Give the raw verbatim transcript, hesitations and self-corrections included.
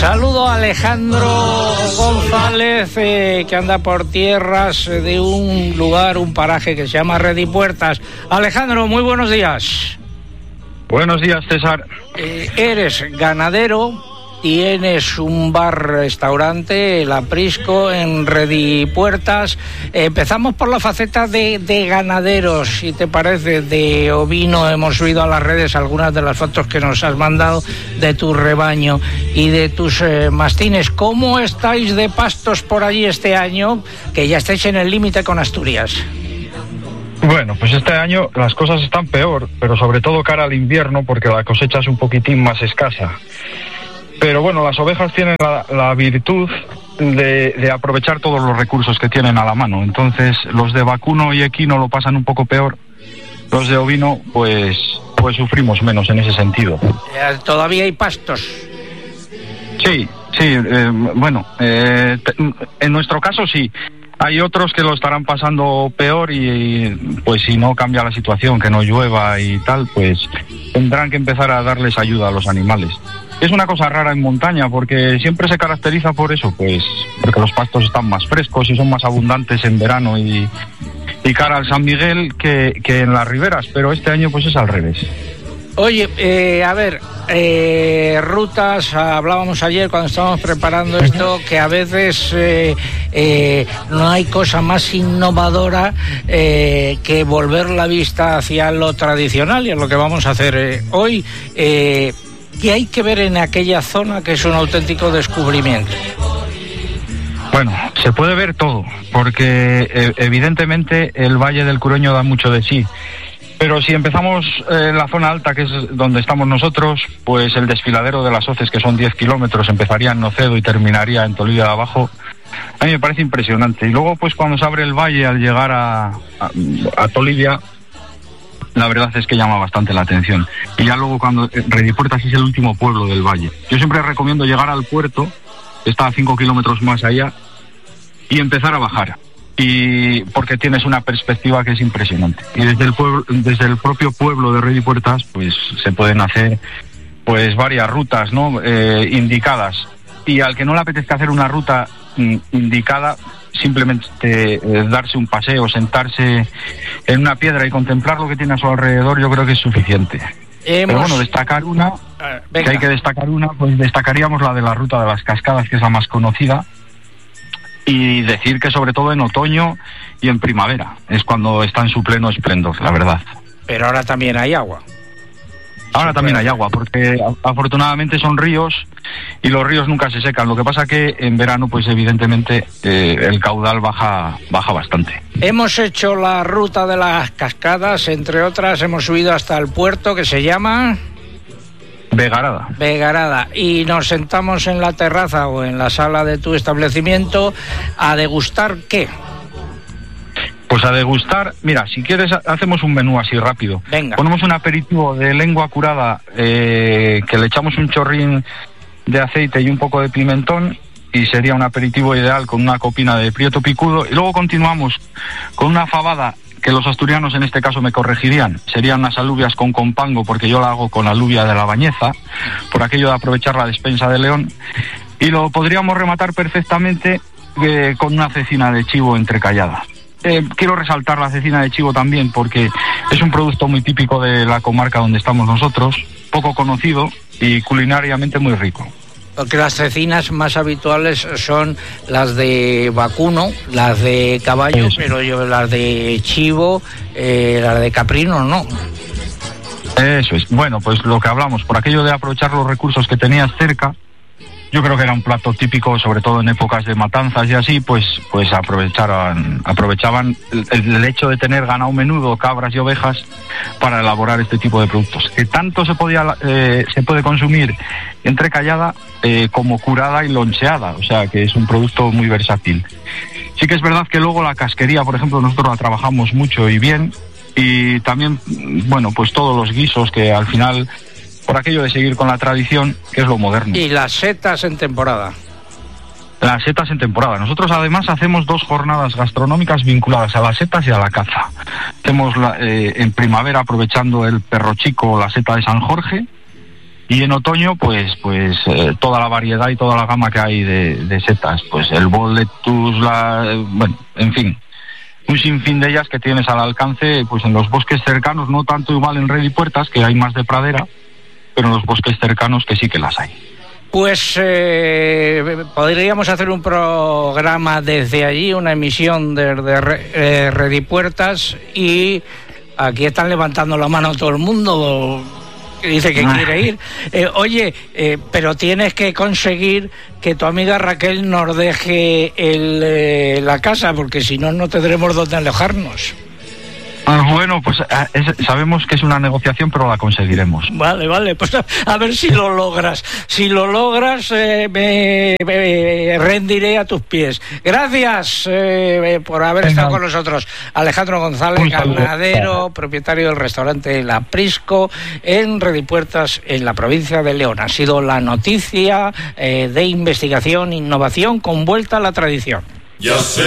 Saludo a Alejandro González, eh, que anda por tierras de un lugar, un paraje que se llama Redipuertas. Alejandro, muy buenos días. Buenos días, César. Eh, eres ganadero, tienes un bar-restaurante, el Aprisco, en Redipuertas. Eh, empezamos por la faceta de, de ganaderos, si te parece, de ovino. Hemos subido a las redes algunas de las fotos que nos has mandado de tu rebaño y de tus eh, mastines. ¿Cómo estáis de pastos por allí este año, que ya estáis en el límite con Asturias? Bueno, pues este año las cosas están peor, pero sobre todo cara al invierno, porque la cosecha es un poquitín más escasa. Pero bueno, las ovejas tienen la, la virtud de, de aprovechar todos los recursos que tienen a la mano. Entonces, los de vacuno y equino lo pasan un poco peor. Los de ovino, pues, pues sufrimos menos en ese sentido. ¿Todavía hay pastos? Sí, sí. Eh, bueno, eh, en nuestro caso sí. Hay otros que lo estarán pasando peor y, pues si no cambia la situación, que no llueva y tal, pues tendrán que empezar a darles ayuda a los animales. Es una cosa rara en montaña porque siempre se caracteriza por eso, pues porque los pastos están más frescos y son más abundantes en verano y, y cara al San Miguel que, que en las riberas, pero este año pues es al revés. Oye, eh, a ver, eh, rutas, hablábamos ayer cuando estábamos preparando esto, que a veces eh, eh, no hay cosa más innovadora eh, que volver la vista hacia lo tradicional, y es lo que vamos a hacer eh, hoy. Eh, ¿Qué hay que ver en aquella zona que es un auténtico descubrimiento? Bueno, se puede ver todo, porque eh, evidentemente el Valle del Cureño da mucho de sí. Pero si empezamos en eh, la zona alta, que es donde estamos nosotros, pues el desfiladero de las Hoces, que son diez kilómetros, empezaría en Nocedo y terminaría en Tolivia de Abajo. A mí me parece impresionante. Y luego, pues cuando se abre el valle al llegar a, a, a Tolivia, la verdad es que llama bastante la atención. Y ya luego cuando Redipuertas es el último pueblo del valle. Yo siempre recomiendo llegar al puerto, que está a cinco kilómetros más allá, y empezar a bajar. Y porque tienes una perspectiva que es impresionante. Y desde el pueblo, desde el propio pueblo de Redipuertas, pues se pueden hacer pues varias rutas, ¿no? Eh, indicadas. Y al que no le apetezca hacer una ruta mm, indicada, simplemente eh, darse un paseo, sentarse en una piedra y contemplar lo que tiene a su alrededor, yo creo que es suficiente. Hemos... Pero bueno, destacar una, uh, que hay que destacar una, pues destacaríamos la de la Ruta de las Cascadas, que es la más conocida. Y decir que sobre todo en otoño y en primavera es cuando está en su pleno esplendor, la verdad. Pero ahora también hay agua. Ahora sí, también hay agua, porque afortunadamente son ríos y los ríos nunca se secan. Lo que pasa que en verano, pues evidentemente eh, el caudal baja, baja bastante. Hemos hecho la Ruta de las Cascadas, entre otras hemos subido hasta el puerto que se llama... Vegarada. Vegarada. Y nos sentamos en la terraza o en la sala de tu establecimiento a degustar ¿qué? Pues a degustar, mira, si quieres hacemos un menú así rápido. Venga. Ponemos un aperitivo de lengua curada, eh, que le echamos un chorrín de aceite y un poco de pimentón, y sería un aperitivo ideal con una copina de prieto picudo. Y luego continuamos con una fabada, que los asturianos en este caso me corregirían, serían unas alubias con compango, porque yo la hago con alubia de la Bañeza, por aquello de aprovechar la despensa de León, y lo podríamos rematar perfectamente eh, con una cecina de chivo entrecallada. Eh, quiero resaltar la cecina de chivo también, porque es un producto muy típico de la comarca donde estamos nosotros, poco conocido y culinariamente muy rico. Porque las cecinas más habituales son las de vacuno, las de caballo, Eso. pero yo las de chivo, eh, las de caprino, no. Eso es. Bueno, pues lo que hablamos, por aquello de aprovechar los recursos que tenías cerca, yo creo que era un plato típico, sobre todo en épocas de matanzas y así, pues pues aprovechaban, aprovechaban el, el hecho de tener ganado menudo, cabras y ovejas para elaborar este tipo de productos. Que tanto se podía eh, se puede consumir entrecallada eh, como curada y loncheada, o sea que es un producto muy versátil. Sí que es verdad que luego la casquería, por ejemplo, nosotros la trabajamos mucho y bien, y también, bueno, pues todos los guisos que al final... por aquello de seguir con la tradición, que es lo moderno. Y las setas en temporada. Las setas en temporada. Nosotros además hacemos dos jornadas gastronómicas vinculadas a las setas y a la caza. Hacemos la, eh, en primavera, aprovechando el perro chico, la seta de San Jorge, Y en otoño, pues pues eh, toda la variedad y toda la gama que hay de, de setas, pues el boletus, la, eh, bueno, en fin, un sinfín de ellas que tienes al alcance, pues en los bosques cercanos, no tanto igual en Redipuertas, que hay más de pradera, pero en los bosques cercanos que sí que las hay. Pues eh, podríamos hacer un programa desde allí, una emisión desde de Redipuertas, y aquí están levantando la mano todo el mundo. Dice que quiere ir. Eh, oye, eh, pero tienes que conseguir que tu amiga Raquel nos deje el, eh, la casa, porque si no, no tendremos dónde alojarnos. Ah, bueno, pues es, sabemos que es una negociación, pero la conseguiremos. Vale, vale, pues a, a ver si lo logras. Si lo logras, eh, me, me rendiré a tus pies. Gracias eh, por haber Venga. estado con nosotros. Alejandro González, ganadero, propietario del restaurante El Aprisco en Redipuertas, en la provincia de León. Ha sido la noticia eh, de investigación, innovación con vuelta a la tradición. Ya sé.